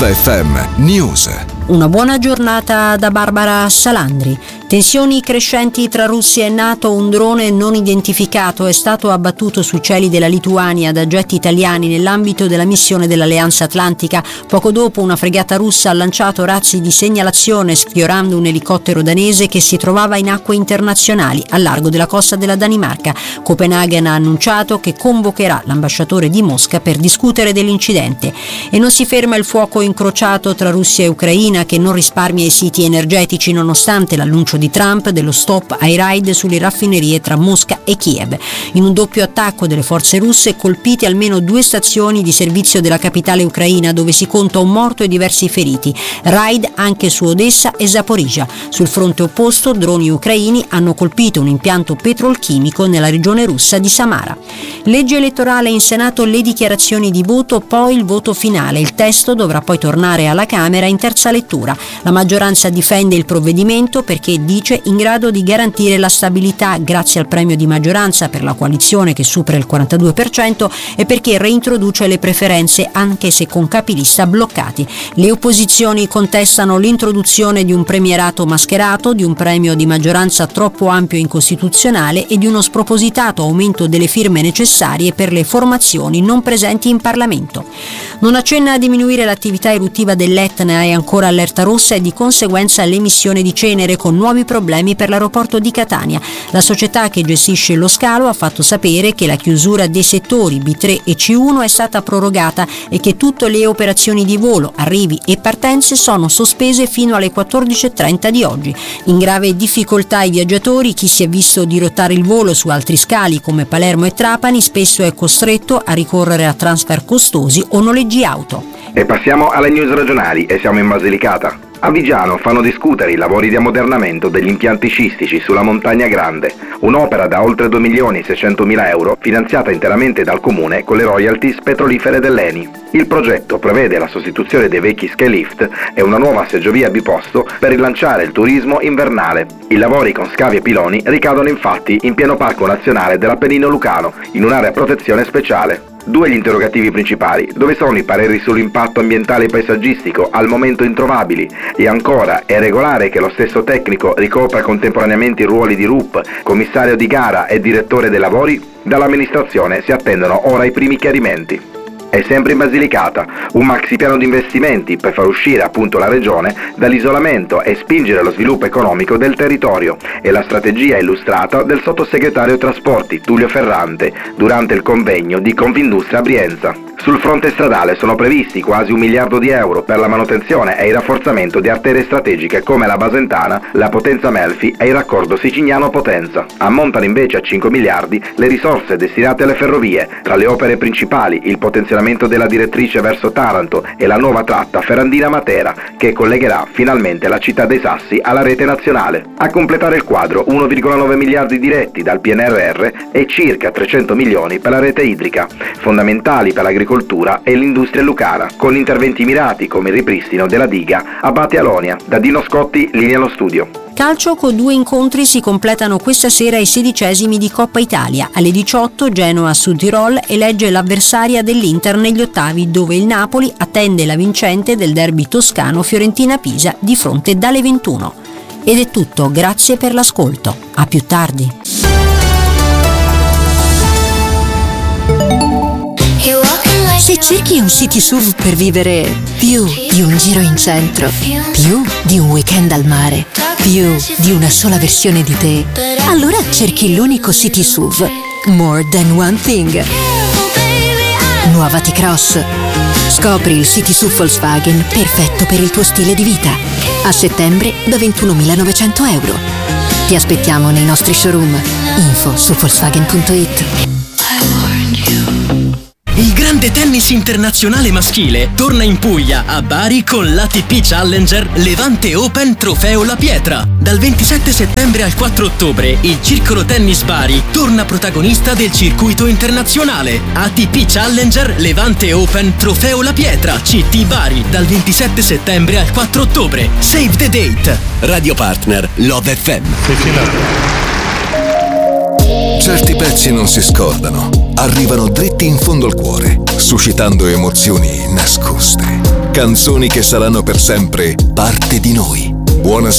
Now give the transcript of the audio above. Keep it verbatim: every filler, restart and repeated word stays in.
Love F M News. Una buona giornata da Barbara Salandri. Tensioni crescenti tra Russia e NATO. Un drone non identificato è stato abbattuto sui cieli della Lituania da jet italiani nell'ambito della missione dell'Alleanza Atlantica. Poco dopo una fregata russa ha lanciato razzi di segnalazione sfiorando un elicottero danese che si trovava in acque internazionali a largo della costa della Danimarca. Copenaghen ha annunciato che convocherà l'ambasciatore di Mosca per discutere dell'incidente. E non si ferma il fuoco incrociato tra Russia e Ucraina, che non risparmia i siti energetici nonostante l'annuncio di Trump dello stop ai raid sulle raffinerie tra Mosca e Kiev. In un doppio attacco delle forze russe colpite almeno due stazioni di servizio della capitale ucraina, dove si conta un morto e diversi feriti. Raid anche su Odessa e Zaporizhzhia. Sul fronte opposto droni ucraini hanno colpito un impianto petrolchimico nella regione russa di Samara. Legge elettorale in Senato, le dichiarazioni di voto, poi il voto finale. Il testo dovrà poi tornare alla Camera in terza lettura. La maggioranza difende il provvedimento perché dice in grado di garantire la stabilità grazie al premio di maggioranza per la coalizione che supera il quarantadue per cento e perché reintroduce le preferenze anche se con capilista bloccati. Le opposizioni contestano l'introduzione di un premierato mascherato, di un premio di maggioranza troppo ampio e incostituzionale e di uno spropositato aumento delle firme necessarie per le formazioni non presenti in Parlamento. Non accenna a diminuire l'attività eruttiva dell'Etna, è ancora allerta rossa e di conseguenza l'emissione di cenere con nuovi problemi per l'aeroporto di Catania. La società che gestisce lo scalo ha fatto sapere che la chiusura dei settori B tre e C uno è stata prorogata e che tutte le operazioni di volo, arrivi e partenze sono sospese fino alle quattordici e trenta di oggi. In grave difficoltà i viaggiatori, chi si è visto dirottare il volo su altri scali come Palermo e Trapani spesso è costretto a ricorrere a transfer costosi o noleggi auto. E passiamo alle news regionali e siamo in Basilicata. A Viggiano fanno discutere i lavori di ammodernamento degli impianti scistici sulla Montagna Grande, un'opera da oltre due milioni e seicentomila euro finanziata interamente dal comune con le royalties petrolifere dell'Eni. Il progetto prevede la sostituzione dei vecchi skylift e una nuova seggiovia biposto per rilanciare il turismo invernale. I lavori con scavi e piloni ricadono infatti in pieno Parco Nazionale dell'Appennino Lucano, in un'area a protezione speciale. Due gli interrogativi principali: dove sono i pareri sull'impatto ambientale e paesaggistico, al momento introvabili? E ancora, è regolare che lo stesso tecnico ricopra contemporaneamente i ruoli di R U P, commissario di gara e direttore dei lavori? Dall'amministrazione si attendono ora i primi chiarimenti. E sempre in Basilicata, un maxi piano di investimenti per far uscire appunto la regione dall'isolamento e spingere lo sviluppo economico del territorio. È la strategia illustrata del sottosegretario ai trasporti Tullio Ferrante durante il convegno di Confindustria Brienza. Sul fronte stradale sono previsti quasi un miliardo di euro per la manutenzione e il rafforzamento di arterie strategiche come la Basentana, la Potenza Melfi e il raccordo Sicignano-Potenza. Ammontano invece a cinque miliardi le risorse destinate alle ferrovie, tra le opere principali il potenzionamento della direttrice verso Taranto e la nuova tratta Ferrandina-Matera, che collegherà finalmente la città dei Sassi alla rete nazionale. A completare il quadro uno virgola nove miliardi diretti dal P N R R e circa trecento milioni per la rete idrica, fondamentali per l'agricoltura e l'industria lucana, con interventi mirati come il ripristino della diga Abate Alonia. Da Dino Scotti, linea allo studio. Calcio, con due incontri si completano questa sera i sedicesimi di Coppa Italia. Alle diciotto Genoa Sud Tirol elegge l'avversaria dell'Inter negli ottavi, dove il Napoli attende la vincente del derby toscano Fiorentina-Pisa di fronte dalle ventuno. Ed è tutto, grazie per l'ascolto. A più tardi. Se cerchi un city S U V per vivere più di un giro in centro, più di un weekend al mare, più di una sola versione di te, allora cerchi l'unico city S U V More Than One Thing. Nuova T-Cross. Scopri il city S U V Volkswagen perfetto per il tuo stile di vita. A settembre da ventunomilanovecento euro. Ti aspettiamo nei nostri showroom. Info su Volkswagen punto it. Il grande tennis internazionale maschile torna in Puglia, a Bari, con l'A T P Challenger Levante Open Trofeo La Pietra. Dal ventisette settembre al quattro ottobre, il Circolo Tennis Bari torna protagonista del circuito internazionale. A T P Challenger Levante Open Trofeo La Pietra, C T Bari, dal ventisette settembre al quattro ottobre. Save the date. Radio partner Love F M. Certi pezzi non si scordano, arrivano dritti in fondo al cuore, suscitando emozioni nascoste. Canzoni che saranno per sempre parte di noi. Buon ascolto.